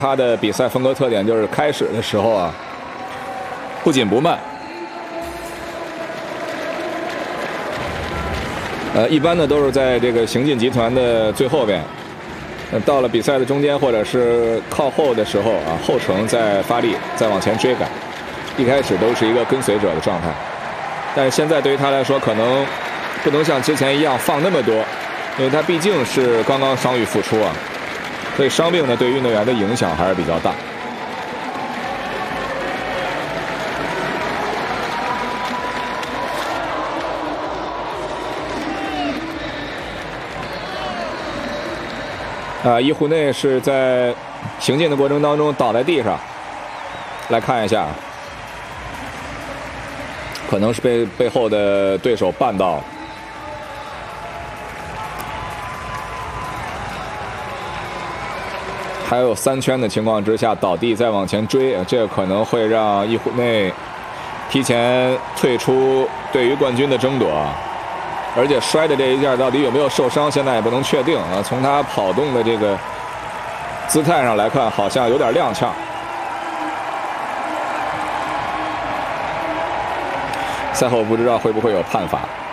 他的比赛风格特点就是开始的时候啊，不紧不慢。一般呢都是在这个行进集团的最后边，到了比赛的中间或者是靠后的时候啊，后程再发力，再往前追赶。一开始都是一个跟随者的状态，但是现在对于他来说，可能不能像之前一样放那么多，因为他毕竟是刚刚伤愈复出啊。所以伤病呢，对运动员的影响还是比较大。伊户内是在行进的过程当中倒在地上，来看一下，可能是被背后的对手绊到了。还有3圈的情况之下倒地再往前追，这个可能会让伊户内提前退出对于冠军的争夺。而且摔的这一下到底有没有受伤，现在也不能确定啊。从他跑动的这个姿态上来看，好像有点踉跄。赛后不知道会不会有判罚。